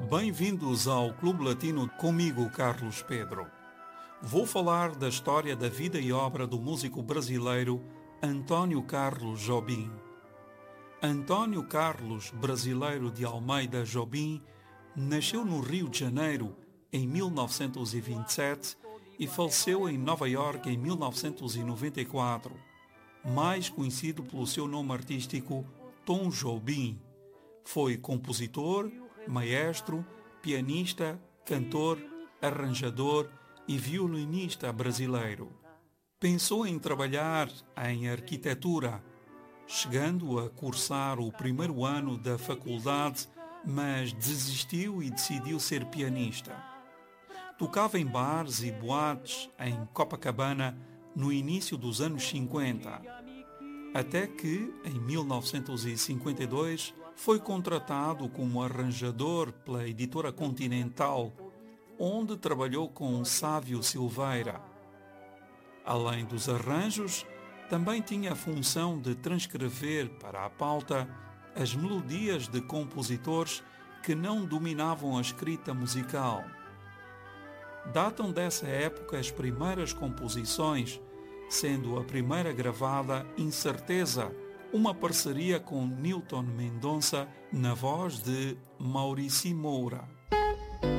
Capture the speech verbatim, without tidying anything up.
Bem-vindos ao Clube Latino, comigo, Carlos Pedro. Vou falar da história da vida e obra do músico brasileiro Antônio Carlos Jobim. Antônio Carlos Brasileiro de Almeida Jobim nasceu no Rio de Janeiro em mil novecentos e vinte e sete e faleceu em Nova Iorque em mil novecentos e noventa e quatro, mais conhecido pelo seu nome artístico Tom Jobim. Foi compositor, maestro, pianista, cantor, arranjador e violinista brasileiro. Pensou em trabalhar em arquitetura, chegando a cursar o primeiro ano da faculdade, mas desistiu e decidiu ser pianista. Tocava em bares e boates em Copacabana no início dos anos cinquenta, até que, em mil novecentos e cinquenta e dois, foi contratado como arranjador pela editora Continental, onde trabalhou com Sávio Silveira. Além dos arranjos, também tinha a função de transcrever para a pauta as melodias de compositores que não dominavam a escrita musical. Datam dessa época as primeiras composições, sendo a primeira gravada Incerteza, uma parceria com Nilton Mendonça na voz de Maurici Moura.